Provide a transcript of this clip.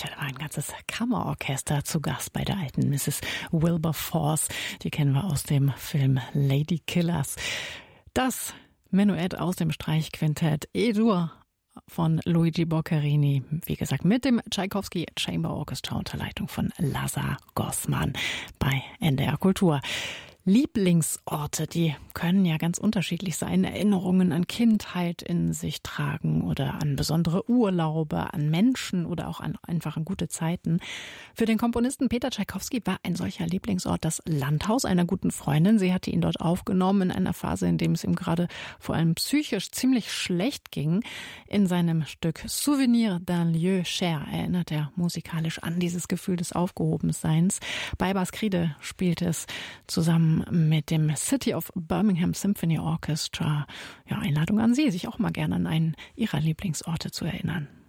Tja, da war ein ganzes Kammerorchester zu Gast bei der alten Mrs. Wilberforce. Die kennen wir aus dem Film Lady Killers. Das Menuett aus dem Streichquintett E-Dur von Luigi Boccherini, wie gesagt, mit dem Tschaikowski Chamber Orchestra unter Leitung von Lazar Gossmann bei NDR Kultur. Lieblingsorte, die können ja ganz unterschiedlich sein. Erinnerungen an Kindheit in sich tragen oder an besondere Urlaube, an Menschen oder auch einfach an gute Zeiten. Für den Komponisten Peter Tschaikowski war ein solcher Lieblingsort das Landhaus einer guten Freundin. Sie hatte ihn dort aufgenommen in einer Phase, in dem es ihm gerade vor allem psychisch ziemlich schlecht ging. In seinem Stück Souvenir d'un lieu cher erinnert er musikalisch an dieses Gefühl des Aufgehobenseins. Baibars Kriede spielt es zusammen mit dem City of Birmingham Symphony Orchestra. Ja, Einladung an Sie, sich auch mal gerne an einen Ihrer Lieblingsorte zu erinnern.